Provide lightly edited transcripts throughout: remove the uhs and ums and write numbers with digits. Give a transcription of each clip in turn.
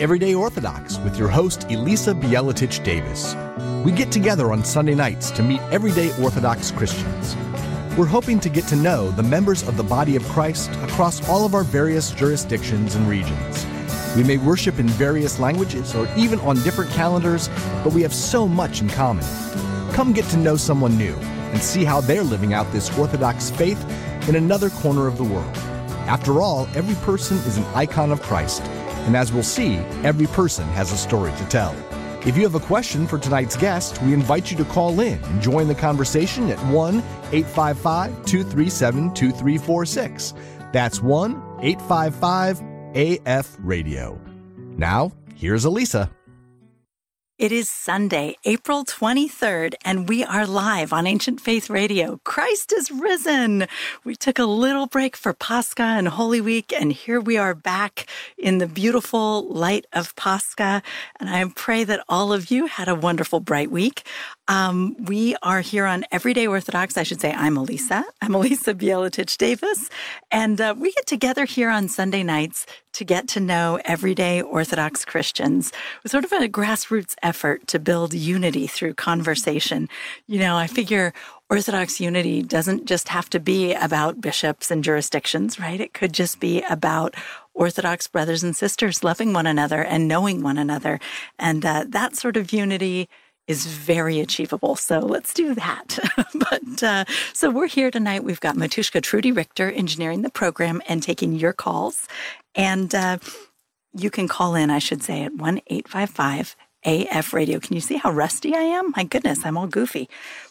Everyday Orthodox with your host, Elisa Bielatich Davis. We get together on Sunday nights to meet everyday Orthodox Christians. We're hoping to get to know the members of the body of Christ across all of our various jurisdictions and regions. We may worship in various languages or even on different calendars, but we have so much in common. Come get to know someone new and see how they're living out this Orthodox faith in another corner of the world. After all, every person is an icon of Christ, and as we'll see, every person has a story to tell. If you have a question for tonight's guest, we invite you to call in and join the conversation at 1-855-237-2346. That's 1-855-AF-RADIO. Now, here's Elisa. It is Sunday, April 23rd, and we are live on Ancient Faith Radio. Christ is risen! We took a little break for Pascha and Holy Week, and here we are back in the beautiful light of Pascha. And I pray that all of you had a wonderful, bright week. We are here on Everyday Orthodox. I should say I'm Elisa. I'm Elisa Bielatich Davis. And we get together here on Sunday nights to get to know everyday Orthodox Christians with sort of a grassroots effort to build unity through conversation. You know, I figure Orthodox unity doesn't just have to be about bishops and jurisdictions, right? It could just be about Orthodox brothers and sisters loving one another and knowing one another. And that sort of unity is very achievable. So let's do that. So we're here tonight. We've got Matushka Trudy Richter engineering the program and taking your calls. And you can call in, I should say, at 1-855-AF-RADIO. Can you see how rusty I am? My goodness, I'm all goofy.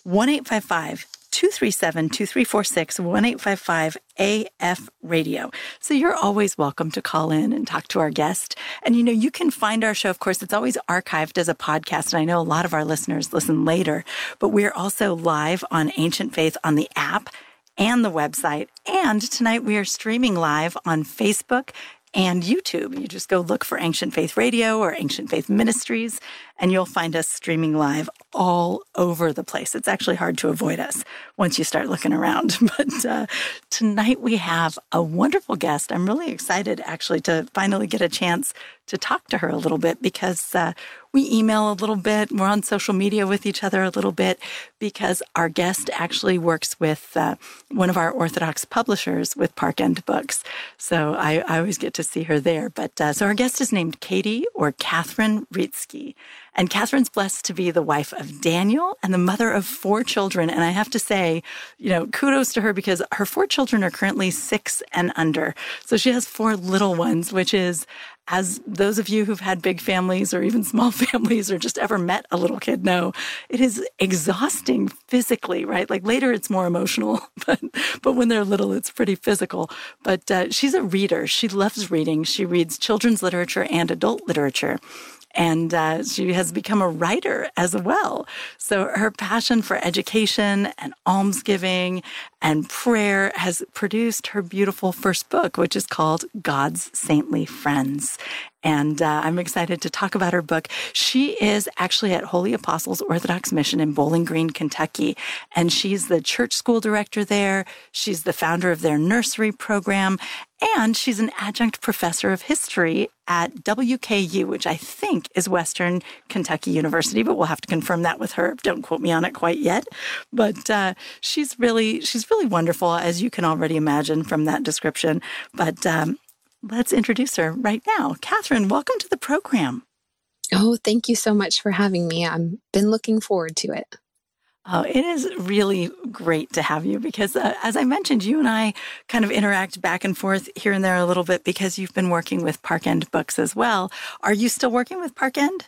1-855-237-2346, 1-855-AF-RADIO. So you're always welcome to call in and talk to our guest. And, you know, you can find our show, of course, it's always archived as a podcast. And I know a lot of our listeners listen later, but we're also live on Ancient Faith on the app and the website. And tonight we are streaming live on Facebook and YouTube. You just go look for Ancient Faith Radio or Ancient Faith Ministries, and you'll find us streaming live all over the place. It's actually hard to avoid us once you start looking around. But tonight we have a wonderful guest. I'm really excited, actually, to finally get a chance to talk to her a little bit because we email a little bit. We're on social media with each other a little bit because our guest actually works with one of our Orthodox publishers with Park End Books. So I always get to see her there. But so our guest is named Katie or Catherine Ritsky. And Catherine's blessed to be the wife of Daniel and the mother of 4 children. And I have to say, you know, kudos to her because her 4 children are currently 6 and under. So she has 4 little ones, which is, as those of you who've had big families or even small families or just ever met a little kid know, it is exhausting physically, right? Like later it's more emotional, but when they're little, it's pretty physical. But she's a reader. She loves reading. She reads children's literature and adult literature. And she has become a writer as well. So her passion for education and almsgiving and prayer has produced her beautiful first book, which is called God's Saintly Friends. And I'm excited to talk about her book. She is actually at Holy Apostles Orthodox Mission in Bowling Green, Kentucky. And she's the church school director there. She's the founder of their nursery program. And she's an adjunct professor of history at WKU, which I think is Western Kentucky University, but we'll have to confirm that with her. Don't quote me on it quite yet. But she's really wonderful, as you can already imagine from that description. But let's introduce her right now. Catherine, welcome to the program. Oh, thank you so much for having me. I've been looking forward to it. Oh, it is really great to have you because, as I mentioned, you and I kind of interact back and forth here and there a little bit because you've been working with Park End Books as well. Are you still working with Park End?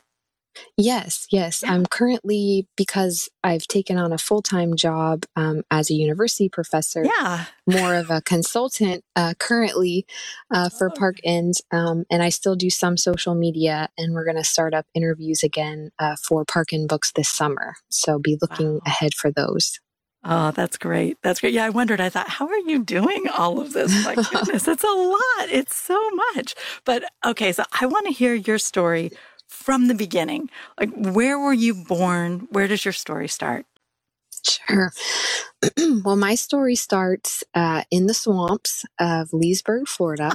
Yes. Yeah. I'm currently, because I've taken on a full-time job as a university professor, more of a consultant currently for Park End, and I still do some social media, and we're going to start up interviews again for Park End Books this summer. So be looking ahead for those. Oh, that's great. That's great. Yeah, I wondered, I thought, how are you doing all of this? My goodness, it's a lot. It's so much. But okay, so I want to hear your story from the beginning. Like, where were you born? Where does your story start? Sure. Well, my story starts in the swamps of Leesburg, Florida,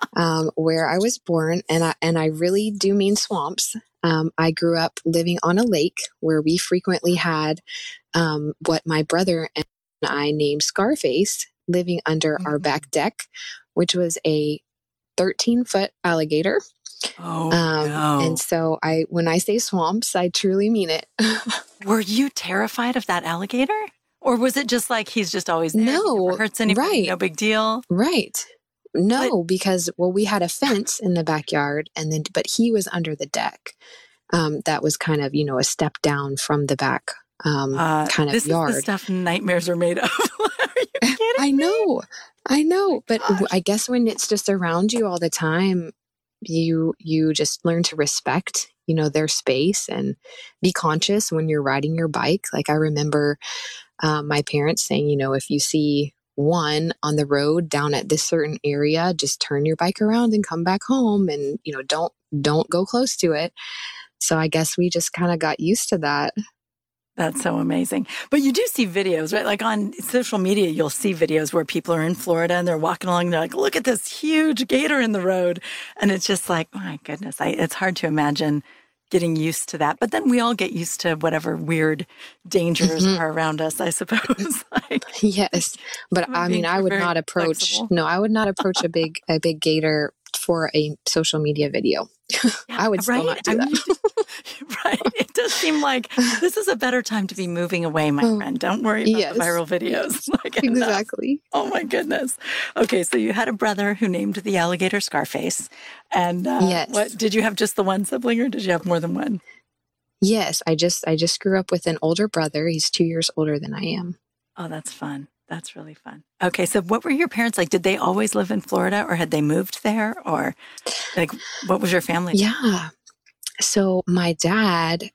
where I was born, and I really do mean swamps. I grew up living on a lake where we frequently had what my brother and I named Scarface, living under our back deck, which was a 13-foot alligator. Oh, no. And so when I say swamps, I truly mean it. Were you terrified of that alligator? Or was it just like, he's just always there? No. He never hurts anybody, Right. no big deal? Right. No, because, we had a fence in the backyard, but he was under the deck. That was kind of, a step down from the back kind of this yard. This is the stuff nightmares are made of. Are you kidding me? I know. But I guess when it's just around you all the time, you just learn to respect, their space and be conscious when you're riding your bike. Like I remember my parents saying, if you see one on the road down at this certain area, just turn your bike around and come back home, and don't go close to it. So I guess we just kind of got used to that. That's so amazing. But you do see videos, right? Like on social media, you'll see videos where people are in Florida and they're walking along. And they're like, look at this huge gator in the road. And it's just like, oh my goodness, it's hard to imagine getting used to that. But then we all get used to whatever weird dangers are around us, I suppose. Yes. But I mean, I would not approach a big gator for a social media video. Yeah, I would still not do that. Right. It does seem like this is a better time to be moving away, my friend. Don't worry about the viral videos. Yes, exactly. Oh my goodness. Okay. So you had a brother who named the alligator Scarface. And yes. Did you have just the one sibling, or did you have more than one? Yes. I just grew up with an older brother. He's 2 years older than I am. Oh, that's fun. That's really fun. Okay. So what were your parents like? Did they always live in Florida, or had they moved there, or like, what was your family like? Yeah. So my dad,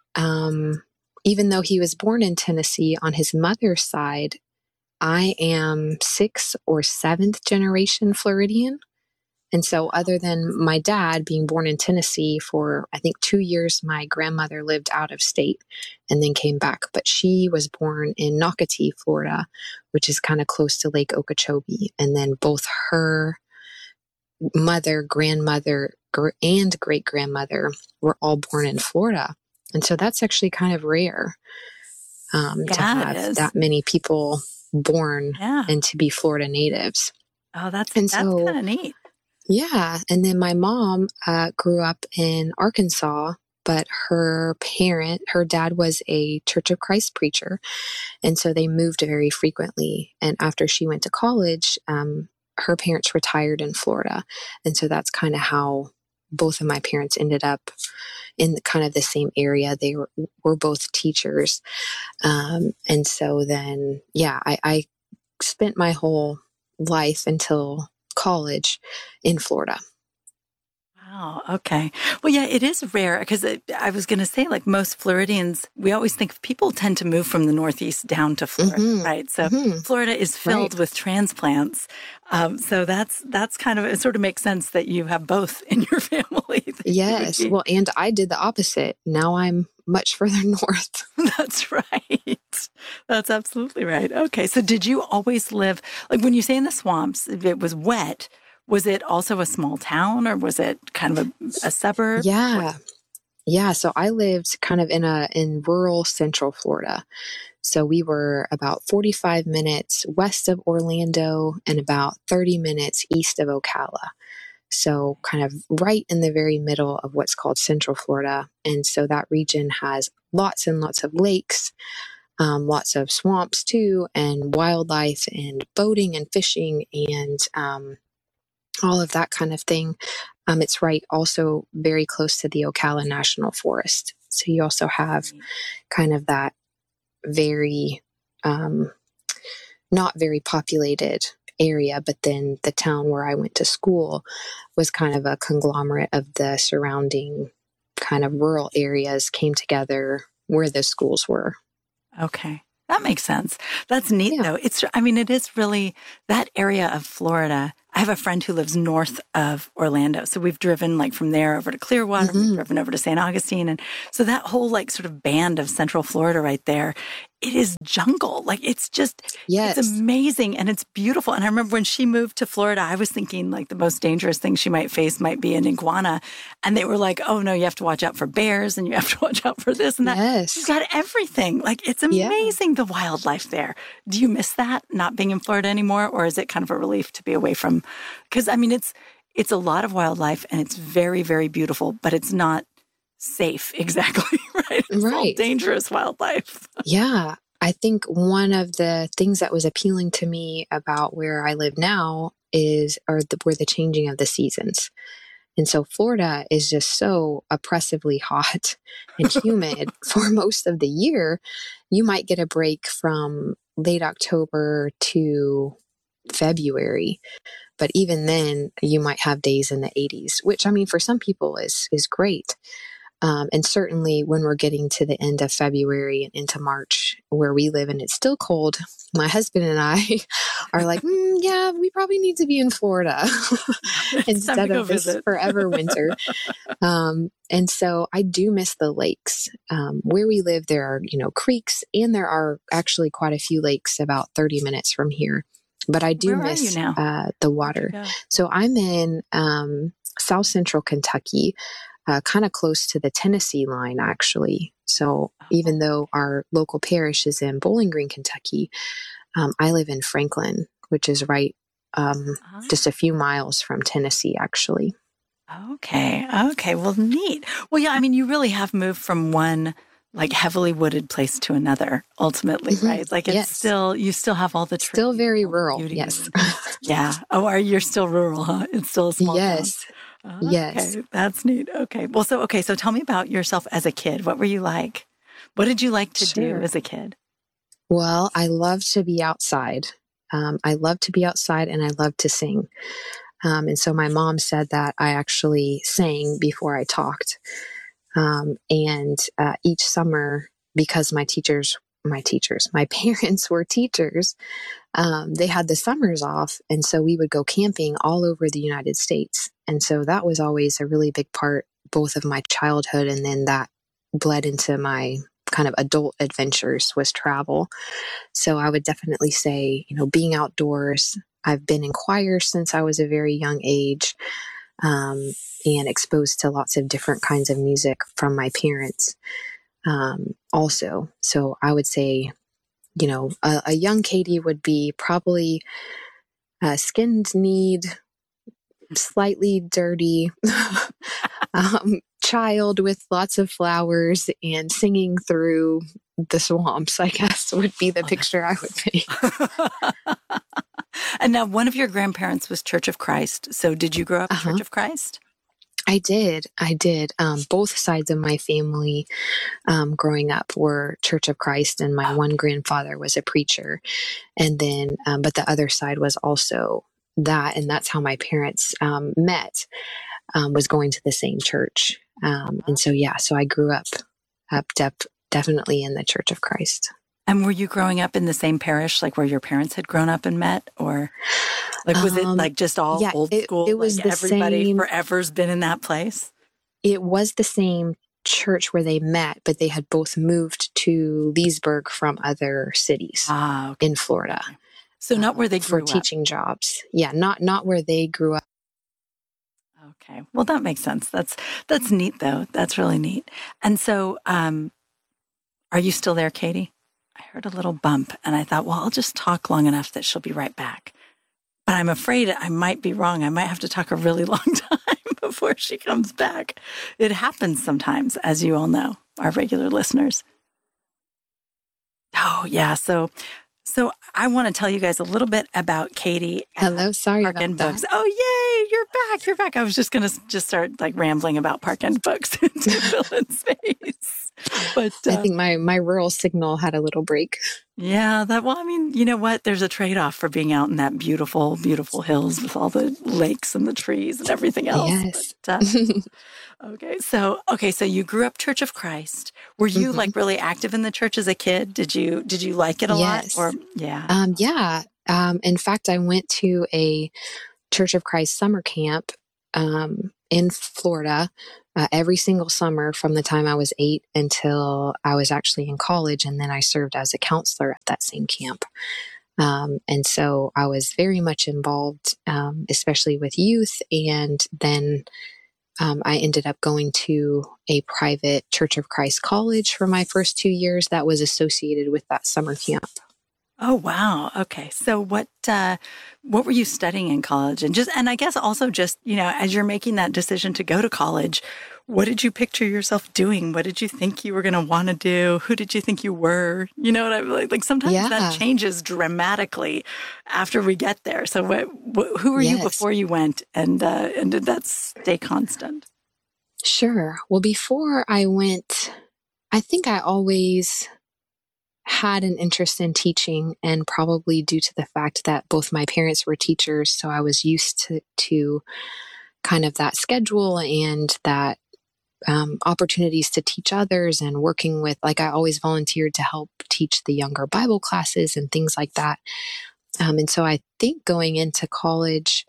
even though he was born in Tennessee, on his mother's side, I am 6th or 7th generation Floridian. And so other than my dad being born in Tennessee for, I think, 2 years, my grandmother lived out of state and then came back. But she was born in Nocatee, Florida, which is kind of close to Lake Okeechobee. And then both her mother, grandmother, and great-grandmother were all born in Florida. And so that's actually kind of rare to have that many people born and to be Florida natives. Oh, that's kind of neat. Yeah. And then my mom grew up in Arkansas, but her dad was a Church of Christ preacher. And so they moved very frequently. And after she went to college, her parents retired in Florida. And so that's kind of how both of my parents ended up in kind of the same area. They were both teachers. And so then, I spent my whole life until college in Florida. Wow. Okay. Well, yeah, it is rare because I was going to say, like most Floridians, we always think people tend to move from the Northeast down to Florida, right? So Florida is filled with transplants. So that's kind of, it sort of makes sense that you have both in your family. Yes. Well, and I did the opposite. Now I'm much further north. That's right. That's absolutely right. Okay. So did you always live, like when you say in the swamps, if it was wet, was it also a small town, or was it kind of a suburb? Yeah. Yeah. So I lived kind of in rural central Florida. So we were about 45 minutes west of Orlando and about 30 minutes east of Ocala. So kind of right in the very middle of what's called Central Florida. And so that region has lots and lots of lakes, lots of swamps too, and wildlife and boating and fishing and all of that kind of thing. It's right also very close to the Ocala National Forest. So you also have kind of that very, not very populated area, but then the town where I went to school was kind of a conglomerate of the surrounding kind of rural areas came together where the schools were. Okay. That makes sense. That's neat, though. It is really that area of Florida. I have a friend who lives north of Orlando. So we've driven like from there over to Clearwater, we've driven over to St. Augustine. And so that whole like sort of band of Central Florida right there, it is jungle. Like it's just, it's amazing and it's beautiful. And I remember when she moved to Florida, I was thinking like the most dangerous thing she might face might be an iguana. And they were like, oh no, you have to watch out for bears and you have to watch out for this and that. Yes. She's got everything. Like it's amazing, the wildlife there. Do you miss that not being in Florida anymore? Or is it kind of a relief to be away from? Because I mean, it's a lot of wildlife and it's very, very beautiful, but it's not safe. Exactly. Right. It's all dangerous wildlife. Yeah. I think one of the things that was appealing to me about where I live now were the changing of the seasons. And so Florida is just so oppressively hot and humid for most of the year. You might get a break from late October to February. But even then, you might have days in the 80s, which I mean, for some people is great. And certainly when we're getting to the end of February and into March where we live and it's still cold, my husband and I are like, yeah, we probably need to be in Florida instead of this forever winter. And so I do miss the lakes. Where we live, there are, creeks, and there are actually quite a few lakes about 30 minutes from here. But I do miss the water. So I'm in South Central Kentucky, kind of close to the Tennessee line, actually. So even though our local parish is in Bowling Green, Kentucky, I live in Franklin, which is right just a few miles from Tennessee, actually. Okay. Well, neat. Well, yeah, I mean, you really have moved from one like heavily wooded place to another, ultimately, right? Like it's still, you still have all the trees. Still very rural, yes. Yeah. Oh, you're still rural, huh? It's still a small town. Yes. Okay, that's neat. Okay. Well, so tell me about yourself as a kid. What were you like? What did you like to do as a kid? Well, I love to be outside. I love to be outside and I love to sing. And so my mom said that I actually sang before I talked. And each summer, because my parents were teachers, they had the summers off. And so we would go camping all over the United States. And so that was always a really big part, both of my childhood. And then that bled into my kind of adult adventures was travel. So I would definitely say, being outdoors. I've been in choir since I was a very young age, and exposed to lots of different kinds of music from my parents also. So I would say, a young Katie would be probably skinned-kneed, slightly dirty child with lots of flowers and singing through the swamps, I guess, would be the picture I would paint. And now one of your grandparents was Church of Christ. So did you grow up Church of Christ? I did. Both sides of my family growing up were Church of Christ, and my one grandfather was a preacher. And then, but the other side was also that, and that's how my parents met, was going to the same church. And so, so I grew up definitely in the Church of Christ. And were you growing up in the same parish, like where your parents had grown up and met, or like was it like just all old school? It was like everybody forever's been in that place. It was the same church where they met, but they had both moved to Leesburg from other cities in Florida. Okay. So not where they grew up. For teaching jobs. Yeah, not where they grew up. Okay. Well, that makes sense. That's neat, though. That's really neat. And so are you still there, Katie? I heard a little bump, and I thought, well, I'll just talk long enough that she'll be right back. But I'm afraid I might be wrong. I might have to talk a really long time before she comes back. It happens sometimes, as you all know, our regular listeners. Oh, yeah. So I want to tell you guys a little bit about Katie. Hello, sorry Park about and that. Books. Oh, yay, you're back. I was just going to start like rambling about Park and Books to fill in space. But I think my rural signal had a little break. Yeah, I mean, you know what? There's a trade-off for being out in that beautiful, beautiful hills with all the lakes and the trees and everything else. Yes. But, Okay, so you grew up Church of Christ. Were you like really active in the church as a kid? Did you like it a lot? Or In fact, I went to a Church of Christ summer camp in Florida every single summer from the time I was 8 until I was actually in college. And then I served as a counselor at that same camp. And so I was very much involved, especially with youth. And then I ended up going to a private Church of Christ college for my first 2 years that was associated with that summer camp. Oh, wow. Okay. So what were you studying in college? And I guess also just, as you're making that decision to go to college, what did you picture yourself doing? What did you think you were going to want to do? Who did you think you were? You know what I mean? Like sometimes that changes dramatically after we get there. So who were you before you went, and did that stay constant? Sure. Well, before I went, I think I always had an interest in teaching, and probably due to the fact that both my parents were teachers. So I was used to kind of that schedule and that opportunities to teach others, and working with, like, I always volunteered to help teach the younger Bible classes and things like that. And so I think going into college,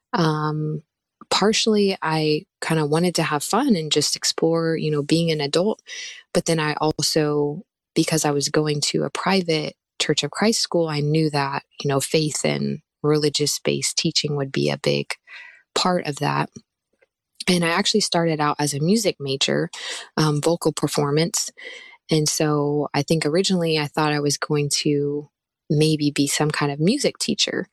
partially I kind of wanted to have fun and just explore, being an adult. But then I also, because I was going to a private Church of Christ school, I knew that, faith and religious-based teaching would be a big part of that. And I actually started out as a music major, vocal performance. And so I think originally I thought I was going to maybe be some kind of music teacher.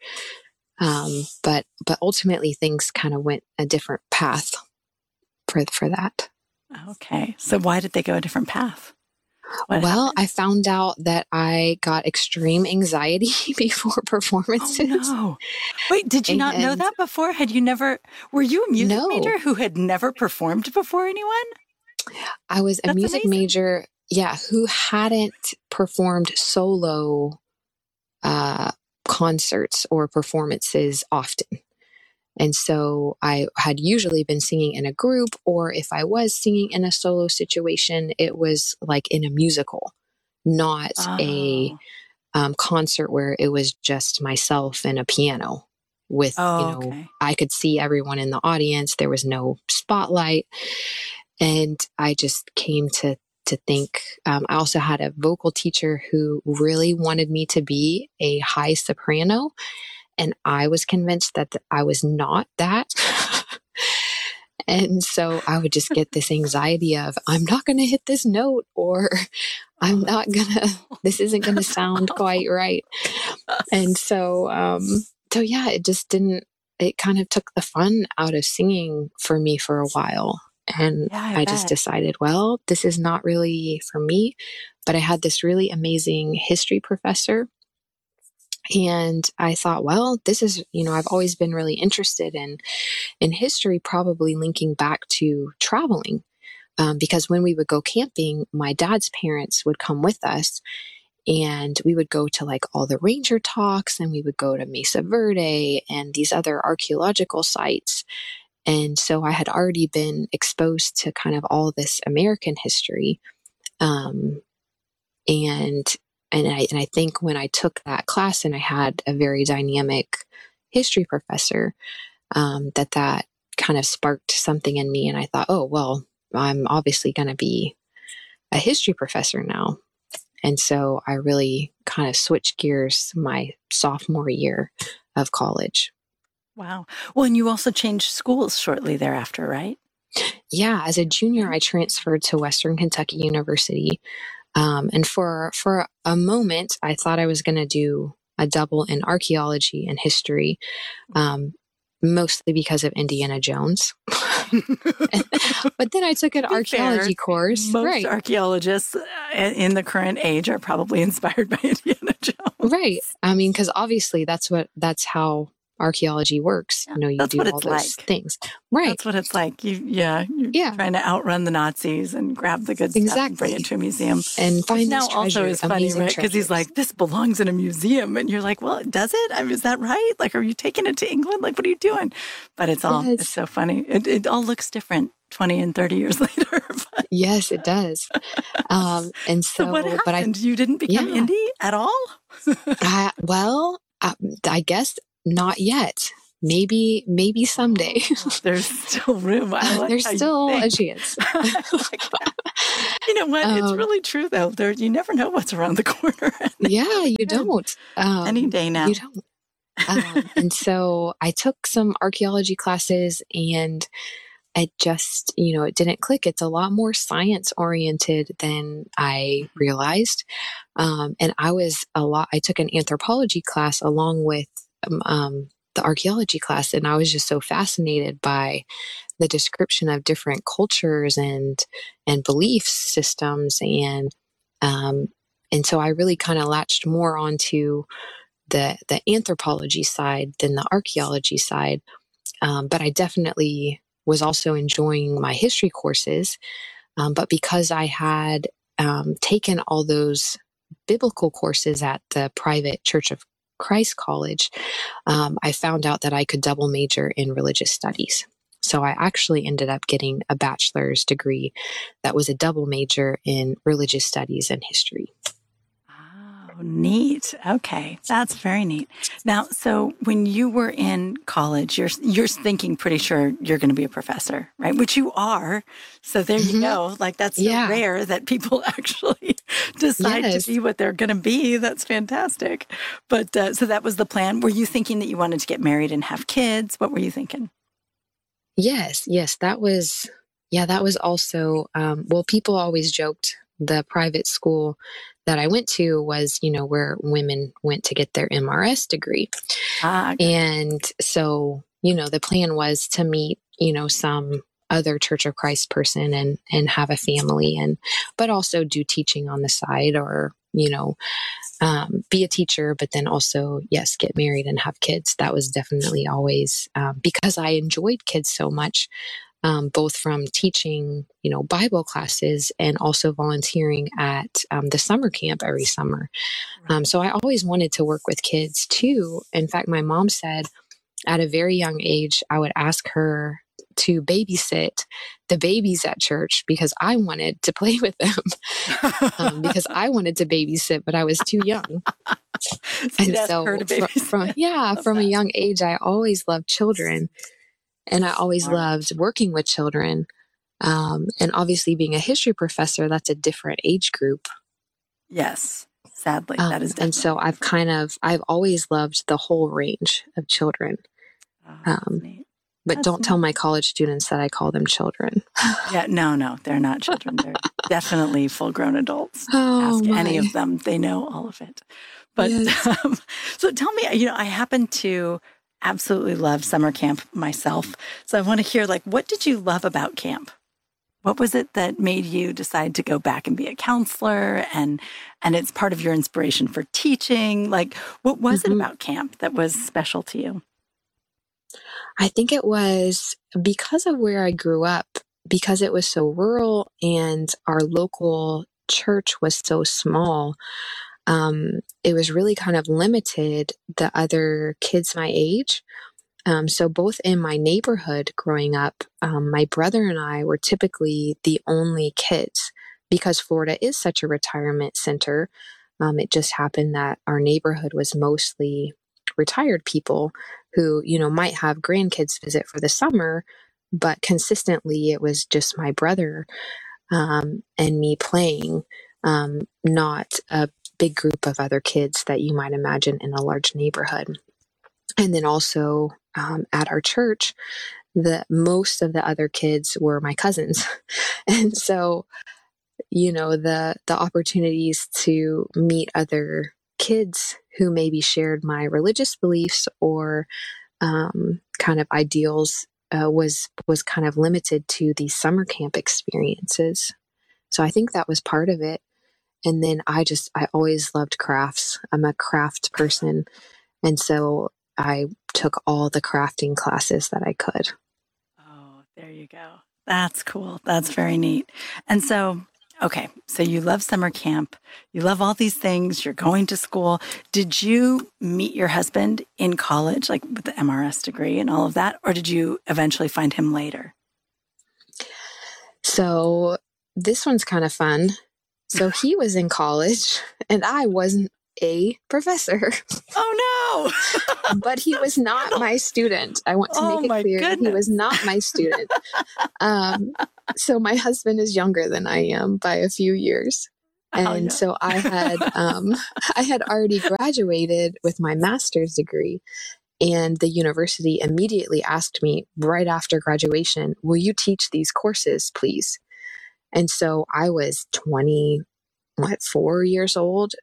But ultimately things kind of went a different path for that. Okay. So why did they go a different path? Well, I found out that I got extreme anxiety before performances. Oh, no. Wait, did you not know that before? Were you a music major who had never performed before anyone? I was a music major, who hadn't performed solo concerts or performances often. And so I had usually been singing in a group, or if I was singing in a solo situation, it was like in a musical, not a concert where it was just myself and a piano with, I could see everyone in the audience. There was no spotlight. And I just came to think, I also had a vocal teacher who really wanted me to be a high soprano. And I was convinced that I was not that. And so I would just get this anxiety of, I'm not going to hit this note, or this isn't going to sound quite right. And so, it just it kind of took the fun out of singing for me for a while. And I just decided, well, this is not really for me. But I had this really amazing history professor. And I thought, well, this is, I've always been really interested in history, probably linking back to traveling. Because when we would go camping, my dad's parents would come with us, and we would go to like all the ranger talks, and we would go to Mesa Verde and these other archaeological sites. And so I had already been exposed to kind of all this American history. And I think when I took that class and I had a very dynamic history professor, that kind of sparked something in me. And I thought, oh, well, I'm obviously going to be a history professor now. And so I really kind of switched gears my sophomore year of college. Wow. Well, and you also changed schools shortly thereafter, right? Yeah. As a junior, I transferred to Western Kentucky University. And for a moment, I thought I was going to do a double in archaeology and history, mostly because of Indiana Jones. But then I took an archaeology course. Most archaeologists in the current age are probably inspired by Indiana Jones. Right. I mean, because obviously that's how archaeology works. You do all those things. Right. That's what it's like. You're trying to outrun the Nazis and grab the good stuff and bring it to a museum. And find now treasure, also is funny, right? Because he's like, this belongs in a museum. And you're like, well, does it? I mean, is that right? Like, are you taking it to England? Like, what are you doing? But it's so funny. It all looks different 20 and 30 years later. Yes, it does. And so what happened? You didn't become indie at all? I guess not yet. maybe someday. There's still room. There's still a chance. You know what? It's really true, though. You never know what's around the corner. Yeah, you don't. Any day now. You don't. And so I took some archaeology classes, and it just, it didn't click. It's a lot more science oriented than I realized. And I took an anthropology class along with the archaeology class, and I was just so fascinated by the description of different cultures and belief systems, and so I really kind of latched more onto the anthropology side than the archaeology side. But I definitely was also enjoying my history courses. But because I had taken all those biblical courses at the private Church of Christ College, I found out that I could double major in religious studies. So I actually ended up getting a bachelor's degree that was a double major in religious studies and history. Neat. Okay. That's very neat. Now, so when you were in college, you're thinking pretty sure you're going to be a professor, right? Which you are. So there you go. Like, that's so rare that people actually decide to be what they're going to be. That's fantastic. But so that was the plan. Were you thinking that you wanted to get married and have kids? What were you thinking? Yes. That was also, well, people always joked the private school that I went to was, where women went to get their MRS degree. Okay. And so, the plan was to meet, some other Church of Christ person and have a family, but also do teaching on the side, or, be a teacher, but then also, yes, get married and have kids. That was definitely always, because I enjoyed kids so much. Both from teaching, Bible classes and also volunteering at the summer camp every summer. So I always wanted to work with kids too. In fact, my mom said at a very young age, I would ask her to babysit the babies at church because I wanted to play with them, because I wanted to babysit, but I was too young. And so from a young age, I always loved children. And I always loved working with children. And obviously being a history professor, that's a different age group. Yes, sadly, that is. And so I've always loved the whole range of children. But don't tell my college students that I call them children. Yeah, no, they're not children. They're definitely full-grown adults. Ask any of them. They know all of it. But so tell me, I happen to absolutely love summer camp myself. So I want to hear, what did you love about camp? What was it that made you decide to go back and be a counselor, and it's part of your inspiration for teaching? What was it about camp that was special to you? I think it was because of where I grew up, because it was so rural and our local church was so small. It was really kind of limited the other kids my age. So both in my neighborhood growing up, my brother and I were typically the only kids because Florida is such a retirement center. It just happened that our neighborhood was mostly retired people who, might have grandkids visit for the summer, but consistently it was just my brother and me playing, not a big group of other kids that you might imagine in a large neighborhood. And then also at our church, most of the other kids were my cousins. And so, the opportunities to meet other kids who maybe shared my religious beliefs or kind of ideals was kind of limited to these summer camp experiences. So I think that was part of it. And then I always loved crafts. I'm a craft person. And so I took all the crafting classes that I could. Oh, there you go. That's cool. That's very neat. And so, okay, so you love summer camp. You love all these things. You're going to school. Did you meet your husband in college, with the MRS degree and all of that? Or did you eventually find him later? So this one's kind of fun. So he was in college and I wasn't a professor. Oh no! But he was not my student. I want to make it clear that he was not my student. So my husband is younger than I am by a few years. And so I had already graduated with my master's degree, and the university immediately asked me right after graduation, will you teach these courses, please? And so I was 4 years old,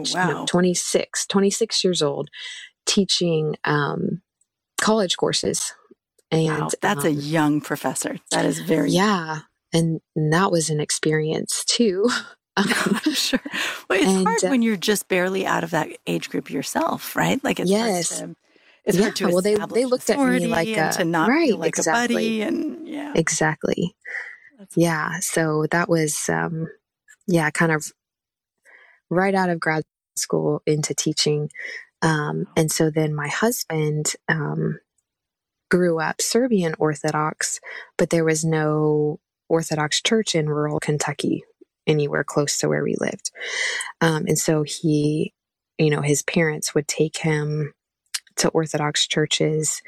26 years old, teaching college courses. And that's a young professor. That is very young. And that was an experience too. I'm sure. Well, it's hard when you're just barely out of that age group yourself, right? Like, it's hard to, it's hard to establish they looked at me like to not feel like a buddy, and exactly. So that was kind of right out of grad school into teaching. And so then my husband grew up Serbian Orthodox, but there was no Orthodox church in rural Kentucky anywhere close to where we lived. And so he, his parents would take him to Orthodox churches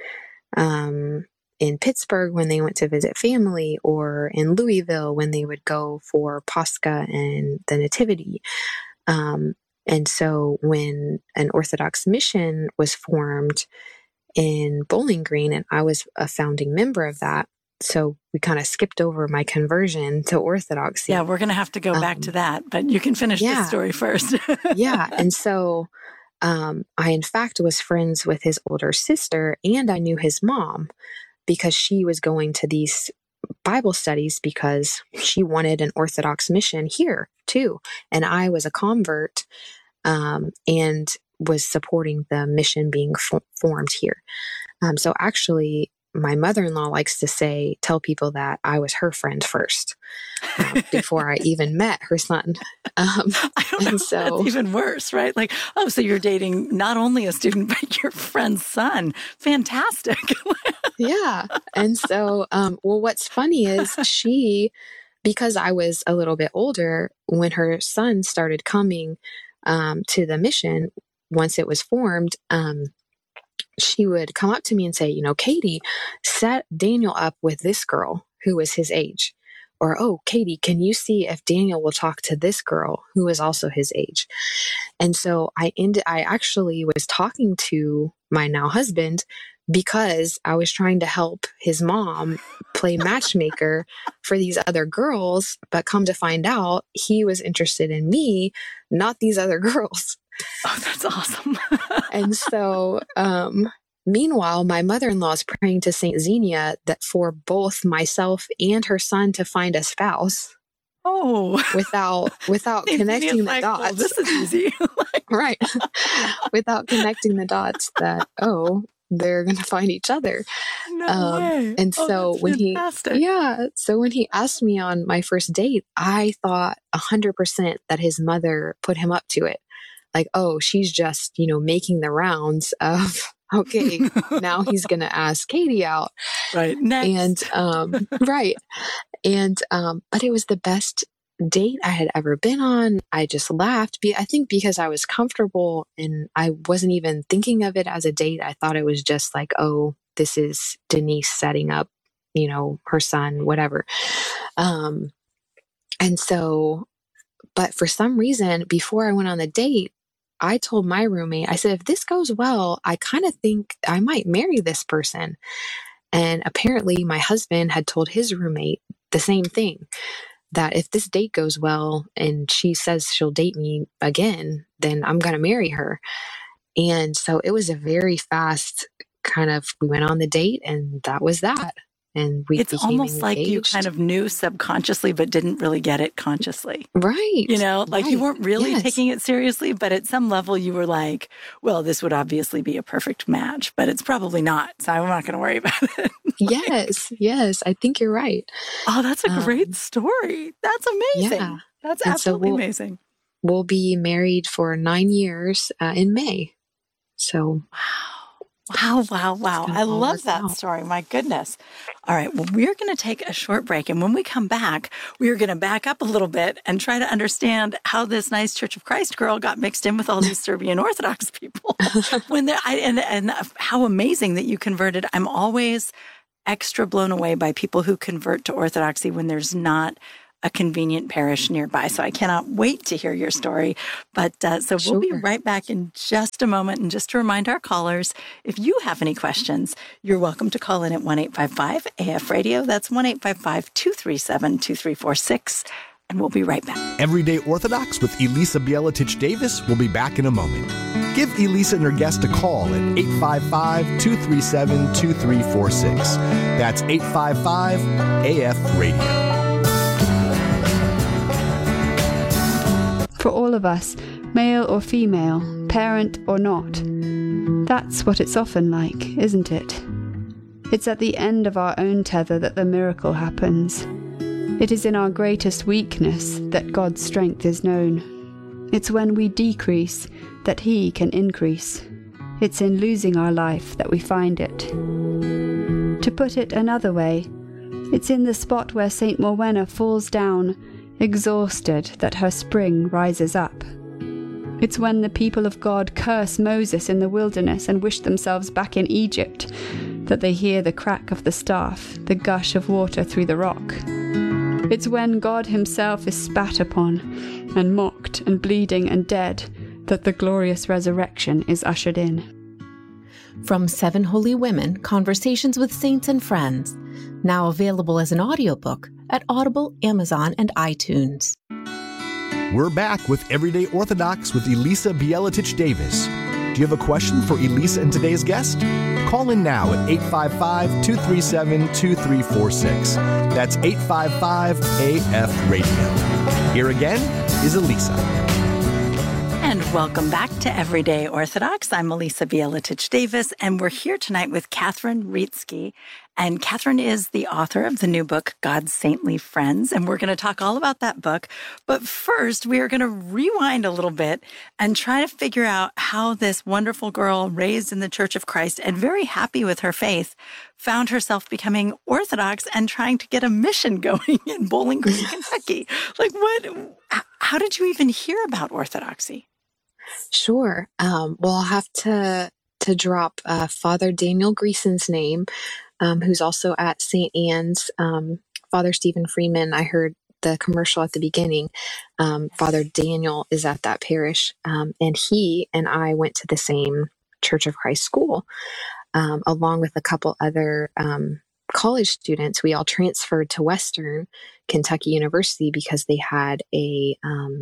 in Pittsburgh when they went to visit family, or in Louisville when they would go for Pascha and the Nativity. And so when an Orthodox mission was formed in Bowling Green, and I was a founding member of that, so we kind of skipped over my conversion to Orthodoxy. Yeah, we're going to have to go back to that, but you can finish the story first. And so I, in fact, was friends with his older sister, and I knew his mom because she was going to these Bible studies because she wanted an Orthodox mission here too. And I was a convert and was supporting the mission being formed here. So actually, my mother-in-law likes to tell people that I was her friend first before I even met her son. I don't know. That's even worse, right? Like, so you're dating not only a student, but your friend's son. Fantastic. Yeah. And so, what's funny is because I was a little bit older, when her son started coming to the mission, once it was formed, she would come up to me and say, Katie, set Daniel up with this girl who is his age. Or, oh, Katie, can you see if Daniel will talk to this girl who is also his age? And so I actually was talking to my now husband because I was trying to help his mom play matchmaker for these other girls, but come to find out he was interested in me, not these other girls. Oh, that's awesome. And so, meanwhile, my mother-in-law is praying to Saint Xenia that for both myself and her son to find a spouse. Oh, without connecting the dots. Well, this is easy. Right. Without connecting the dots that, they're going to find each other. No way. And so when fantastic. when he asked me on my first date, I thought 100% that his mother put him up to it. Like, oh, she's just, making the rounds of, okay, now he's going to ask Katie out. Right. Next. And, right. And, but it was the best date I had ever been on. I just laughed. I think because I was comfortable and I wasn't even thinking of it as a date. I thought it was just like, oh, this is Denise setting up, her son, whatever. And so, but for some reason, before I went on the date, I told my roommate, I said, if this goes well, I kind of think I might marry this person. And apparently my husband had told his roommate the same thing, that if this date goes well and she says she'll date me again, then I'm going to marry her. And so it was a very fast we went on the date and that was that. And we became almost engaged. Like you kind of knew subconsciously, but didn't really get it consciously. Right. You weren't really taking it seriously, but at some level you were like, well, this would obviously be a perfect match, but it's probably not. So I'm not going to worry about it. Yes. I think you're right. Oh, that's a great story. That's amazing. Yeah. That's absolutely amazing. We'll be married for 9 years in May. So. Wow. Wow, wow, wow. I love that story. My goodness. All right. Well, we're going to take a short break. And when we come back, we're going to back up a little bit and try to understand how this nice Church of Christ girl got mixed in with all these Serbian Orthodox people. And how amazing that you converted. I'm always extra blown away by people who convert to Orthodoxy when there's not a convenient parish nearby. So I cannot wait to hear your story. But so we'll be right back in just a moment. And just to remind our callers, if you have any questions, you're welcome to call in at 1-855-AF-RADIO. That's 1-855-237-2346. And we'll be right back. Everyday Orthodox with Elisa Bielatich Davis will be back in a moment. Give Elisa and her guest a call at 855-237-2346. That's 855-AF-RADIO. For all of us, male or female, parent or not. That's what it's often like, isn't it? It's at the end of our own tether that the miracle happens. It is in our greatest weakness that God's strength is known. It's when we decrease that He can increase. It's in losing our life that we find it. To put it another way, it's in the spot where St. Morwenna falls down, exhausted, that her spring rises up. It's when the people of God curse Moses in the wilderness and wish themselves back in Egypt that they hear the crack of the staff, the gush of water through the rock. It's when God Himself is spat upon and mocked and bleeding and dead that the glorious resurrection is ushered in. From 7 Holy Women, Conversations with Saints and Friends, now available as an audiobook at Audible, Amazon, and iTunes. We're back with Everyday Orthodox with Elisa Bielatich Davis. Do you have a question for Elisa and today's guest? Call in now at 855-237-2346. That's 855-AF-RADIO. Here again is Elisa. And welcome back to Everyday Orthodox. I'm Elisa Bielatich Davis, and we're here tonight with Catherine Rietzke. And Catherine is the author of the new book, God's Saintly Friends, and we're going to talk all about that book. But first, we are going to rewind a little bit and try to figure out how this wonderful girl raised in the Church of Christ and very happy with her faith found herself becoming Orthodox and trying to get a mission going in Bowling Green, Kentucky. How did you even hear about Orthodoxy? Sure. Well, I'll have to drop Father Daniel Greason's name, who's also at St. Anne's. Father Stephen Freeman, I heard the commercial at the beginning. Father Daniel is at that parish, and he and I went to the same Church of Christ school, along with a couple other college students. We all transferred to Western Kentucky University because they had a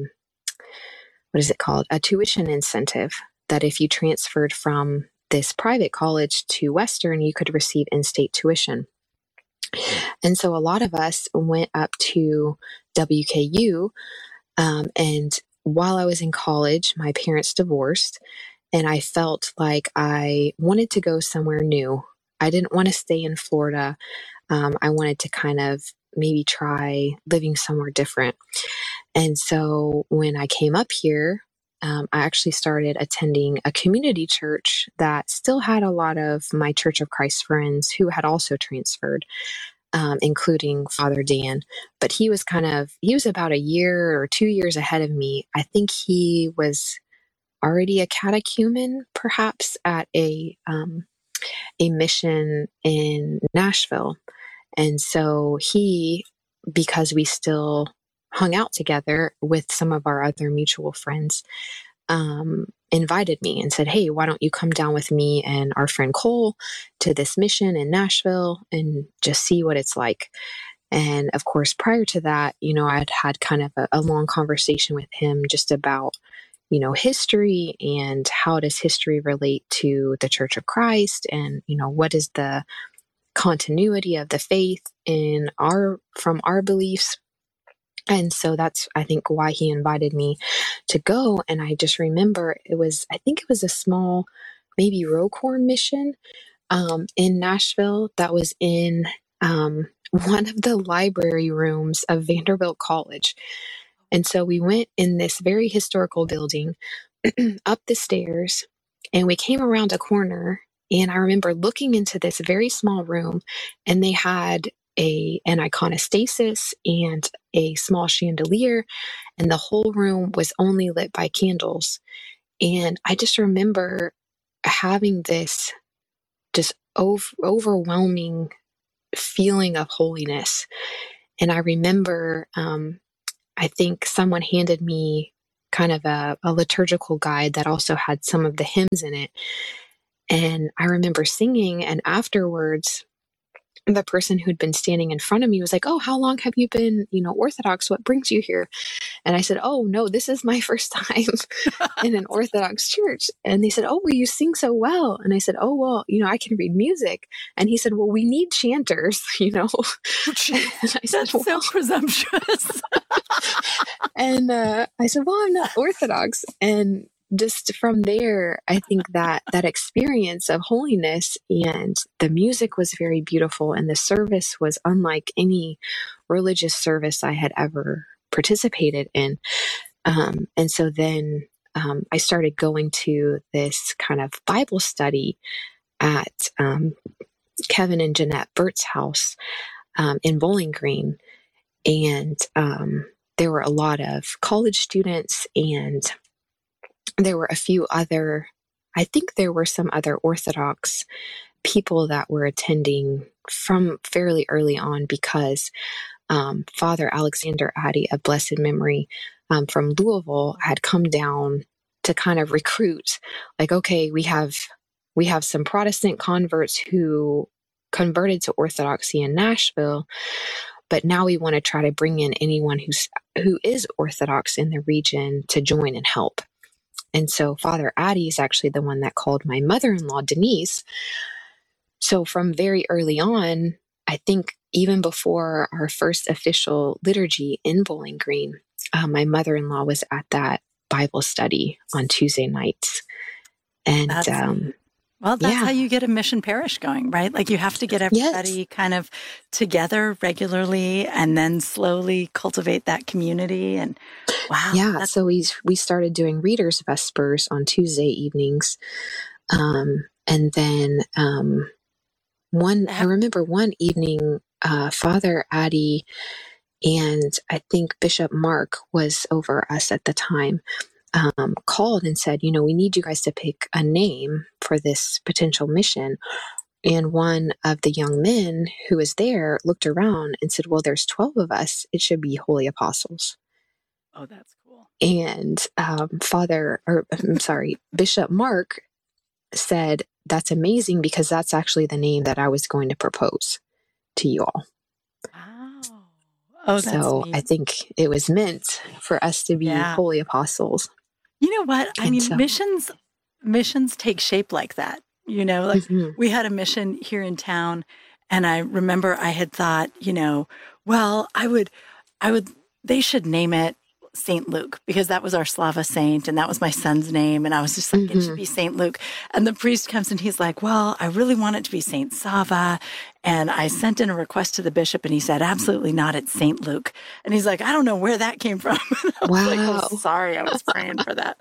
a tuition incentive, that if you transferred from this private college to Western, you could receive in-state tuition. And so a lot of us went up to WKU. And while I was in college, my parents divorced, and I felt like I wanted to go somewhere new. I didn't want to stay in Florida. I wanted to kind of maybe try living somewhere different. And so when I came up here, I actually started attending a community church that still had a lot of my Church of Christ friends who had also transferred, including Father Dan. But he was about a year or 2 years ahead of me. I think he was already a catechumen, perhaps at a mission in Nashville. And so because we still hung out together with some of our other mutual friends, invited me and said, "Hey, why don't you come down with me and our friend Cole to this mission in Nashville and just see what it's like?" And of course, prior to that, I'd had kind of a long conversation with him just about, history and how does history relate to the Church of Christ, and, what is the continuity of the faith from our beliefs. And so that's, I think, why he invited me to go. And I just remember it was a small, maybe ROCOR mission in Nashville that was in one of the library rooms of Vanderbilt College. And so we went in this very historical building up the stairs, and we came around a corner, And I remember looking into this very small room, and they had an iconostasis and a small chandelier, and the whole room was only lit by candles. And I just remember having this just overwhelming feeling of holiness. And I remember, I think someone handed me kind of a liturgical guide that also had some of the hymns in it. And I remember singing, and afterwards, the person who'd been standing in front of me was like, "Oh, how long have you been, Orthodox? What brings you here?" And I said, "Oh, no, this is my first time in an Orthodox church." And they said, "Oh, well, you sing so well." And I said, "Oh, well, I can read music." And he said, "Well, we need chanters, And I said, That's so presumptuous. And I said, "Well, I'm not Orthodox." And just from there, I think that experience of holiness, and the music was very beautiful, and the service was unlike any religious service I had ever participated in. And so then I started going to this kind of Bible study at Kevin and Jeanette Burt's house in Bowling Green. And there were a lot of college students, and there were a few other, I think there were some other Orthodox people that were attending from fairly early on, because Father Alexander Addy of blessed memory from Louisville had come down to kind of recruit, like, okay, we have some Protestant converts who converted to Orthodoxy in Nashville, but now we want to try to bring in anyone who is Orthodox in the region to join and help. And so Father Addy is actually the one that called my mother-in-law, Denise. So from very early on, I think even before our first official liturgy in Bowling Green, my mother-in-law was at that Bible study on Tuesday nights. And that's how you get a mission parish going, right? Like, you have to get everybody kind of together regularly, and then slowly cultivate that community. And wow. Yeah. So we started doing Readers Vespers on Tuesday evenings. And then I remember one evening, Father Addy and I think Bishop Mark was over us at the time, called and said, we need you guys to pick a name for this potential mission. And one of the young men who was there looked around and said, "Well, there's 12 of us. It should be Holy Apostles." Oh, that's cool. And Bishop Mark said, "That's amazing, because that's actually the name that I was going to propose to you all." Wow. Oh, that's so neat. I think it was meant for us to be Holy Apostles. You know what? I mean, missions take shape like that. We had a mission here in town, and I remember I had thought, well, they should name it St. Luke, because that was our Slava saint, and that was my son's name. And I was just like, it should be St. Luke. And the priest comes and he's like, "Well, I really want it to be St. Sava." And I sent in a request to the bishop, and he said, "Absolutely not. It's St. Luke." And he's like, "I don't know where that came from." I was like, "Oh, sorry. I was praying for that."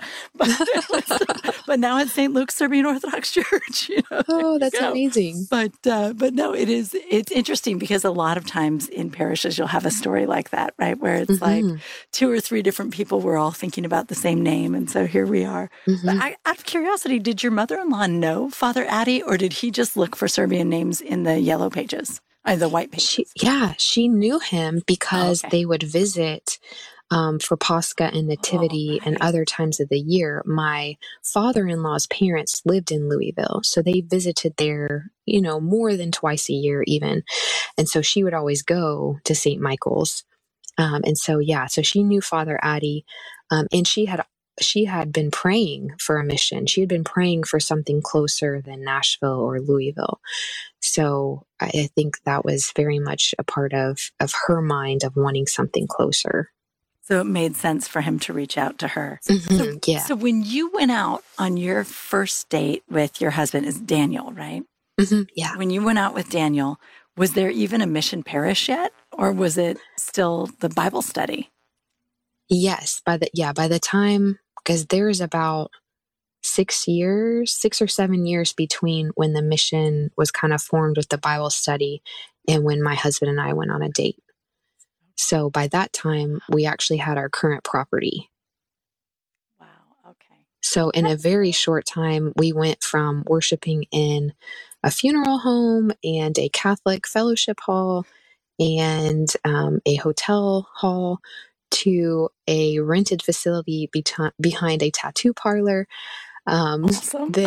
But now it's St. Luke's Serbian Orthodox Church. Oh, that's amazing. But no, it's interesting, because a lot of times in parishes, you'll have a story like that, right? Where it's like 2 or 3 different people were all thinking about the same name. And so here we are. But out of curiosity, did your mother-in-law know Father Addy, or did he just look for Serbian names in the yellow pages, the white pages? She knew him because they would visit for Pascha and Nativity and other times of the year. My father-in-law's parents lived in Louisville, so they visited there, more than twice a year even. And so she would always go to St. Michael's. And so she knew Father Addy, and she had been praying for a mission. She had been praying for something closer than Nashville or Louisville. So I think that was very much a part of her mind of wanting something closer. So it made sense for him to reach out to her. So when you went out on your first date with your husband, is Daniel, right? Yeah. When you went out with Daniel, was there even a mission parish yet? Or was it still the Bible study? Yes. By the time, because there's about 6 or 7 years between when the mission was kind of formed with the Bible study and when my husband and I went on a date. So by that time, we actually had our current property. Wow. Okay. So in a very short time, we went from worshiping in a funeral home and a Catholic fellowship hall and a hotel hall to a rented facility behind a tattoo parlor. Awesome.